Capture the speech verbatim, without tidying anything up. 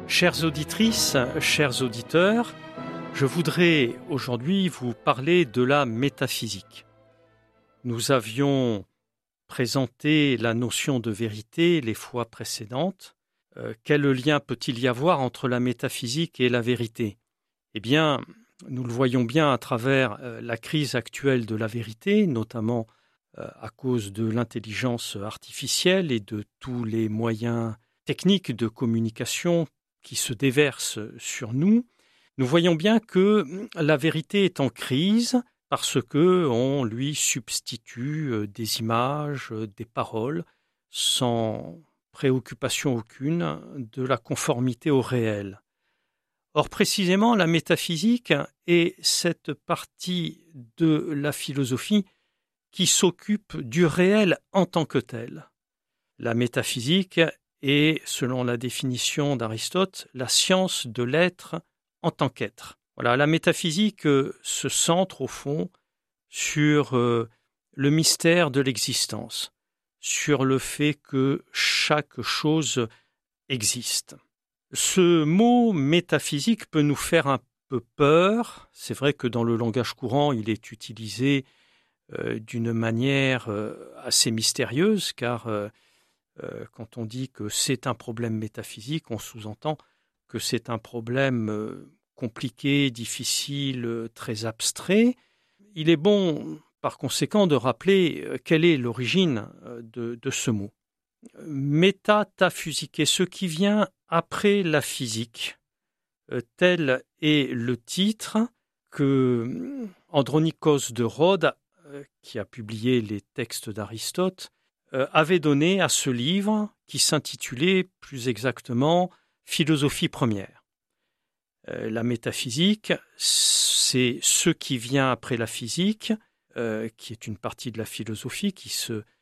Chères auditrices, chers auditeurs, je voudrais aujourd'hui vous parler de la métaphysique. Nous avions présenté la notion de vérité les fois précédentes. Euh, quel lien peut-il y avoir entre la métaphysique et la vérité ? Eh bien, nous le voyons bien à travers euh, la crise actuelle de la vérité, notamment euh, à cause de l'intelligence artificielle et de tous les moyens techniques de communication qui se déversent sur nous. Nous voyons bien que la vérité est en crise parce qu'on lui substitue des images, des paroles, sans préoccupation aucune de la conformité au réel. Or, précisément, la métaphysique est cette partie de la philosophie qui s'occupe du réel en tant que tel. La métaphysique est, selon la définition d'Aristote, la science de l'être en tant qu'être. Voilà, la métaphysique euh, se centre au fond sur euh, le mystère de l'existence, sur le fait que chaque chose existe. Ce mot métaphysique peut nous faire un peu peur. C'est vrai que dans le langage courant, il est utilisé euh, d'une manière euh, assez mystérieuse, car euh, euh, quand on dit que c'est un problème métaphysique, on sous-entend que c'est un problème euh, compliqué, difficile, euh, très abstrait. Il est bon, par conséquent, de rappeler euh, quelle est l'origine euh, de, de ce mot. Métataphysique, ce qui vient après la physique, euh, tel est le titre que Andronikos de Rhodes, euh, qui a publié les textes d'Aristote, euh, avait donné à ce livre qui s'intitulait plus exactement « Philosophie première ». Euh, la métaphysique, c'est ce qui vient après la physique, euh, qui est une partie de la philosophie qui se